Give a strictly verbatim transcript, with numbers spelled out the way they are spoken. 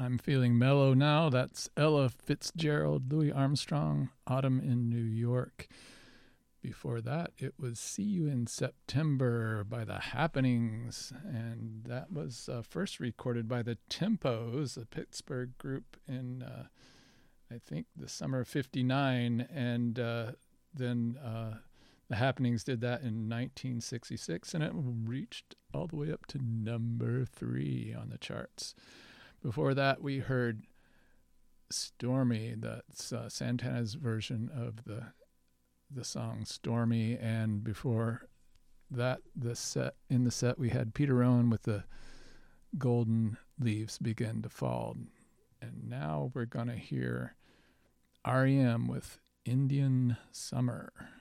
I'm Feeling Mellow Now. That's Ella Fitzgerald, Louis Armstrong, Autumn in New York. Before that, it was See You in September by The Happenings, and that was uh, first recorded by the Tempos, a Pittsburgh group in, uh, I think, the summer of fifty-nine, and uh, then uh, The Happenings did that in nineteen sixty-six, and it reached all the way up to number three on the charts. Before that, we heard Stormy. That's uh, Santana's version of the the song Stormy. And before that, the set in the set, we had Peter Owen with the Golden Leaves Begin to Fall. And now we're going to hear R E M with Indian Summer.